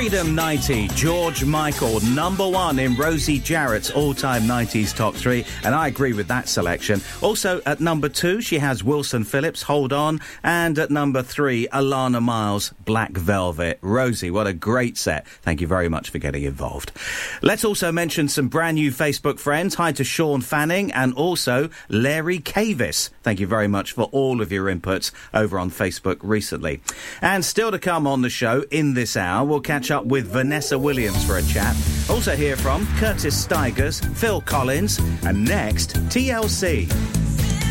Freedom 90, George Michael, number 1 in Rosie Jarrett's all-time 90s top 3, and I agree with that selection. Also, at number 2, she has Wilson Phillips, Hold On, and at number 3, Alana Miles, Black Velvet. Rosie, what a great set. Thank you very much for getting involved. Let's also mention some brand new Facebook friends. Hi to Sean Fanning and also Larry Cavis. Thank you very much for all of your inputs over on Facebook recently. And still to come on the show in this hour, we'll catch up with Vanessa Williams for a chat. Also hear from Curtis Stigers, Phil Collins, and next, TLC.